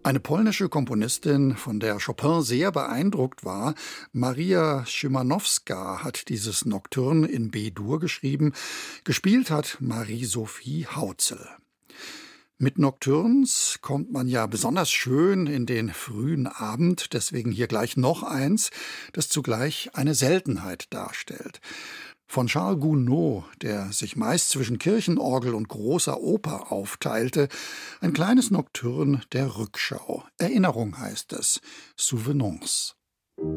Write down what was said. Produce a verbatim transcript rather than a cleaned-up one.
Eine polnische Komponistin, von der Chopin sehr beeindruckt war, Maria Szymanowska, hat dieses Nocturne in B-Dur geschrieben. Gespielt hat Marie-Sophie Hautzel. Mit Nocturnes kommt man ja besonders schön in den frühen Abend, deswegen hier gleich noch eins, das zugleich eine Seltenheit darstellt. Von Charles Gounod, der sich meist zwischen Kirchenorgel und großer Oper aufteilte, ein kleines Nocturne der Rückschau. Erinnerung heißt es, Souvenance.